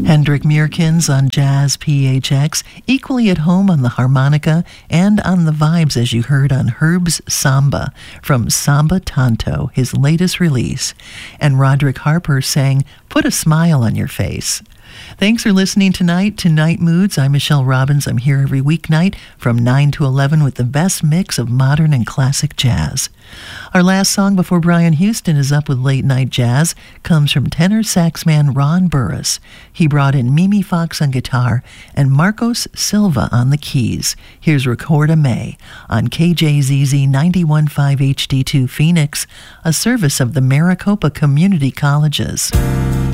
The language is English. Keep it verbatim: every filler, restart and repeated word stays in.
Hendrik Meerkens on Jazz P H X, equally at home on the harmonica and on the vibes as you heard on Herb's Samba from Samba Tanto, his latest release. And Roderick Harper sang Put a Smile on Your Face. Thanks for listening tonight to Night Moods. I'm Michelle Robbins. I'm here every weeknight from nine to eleven with the best mix of modern and classic jazz. Our last song before Brian Houston is up with Late Night Jazz comes from tenor saxman Ron Burris. He brought in Mimi Fox on guitar and Marcos Silva on the keys. Here's Recorda May on K J Z Z ninety-one point five H D two Phoenix, a service of the Maricopa Community Colleges.